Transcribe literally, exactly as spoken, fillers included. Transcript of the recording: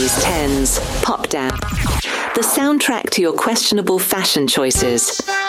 nineties, tens, pop dance. The soundtrack to your questionable fashion choices.